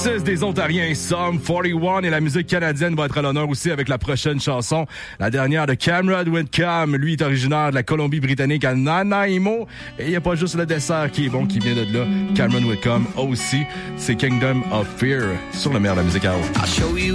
Voices des Ontariens, Sum 41, et la musique canadienne va être à l'honneur aussi avec la prochaine chanson, la dernière de Cameron Whitcomb. Lui est originaire de la Colombie-Britannique à Nanaimo, et il n'y a pas juste le dessert qui est bon qui vient de là. Cameron Whitcomb aussi, c'est Kingdom of Fear sur le meilleur de la musique à haut.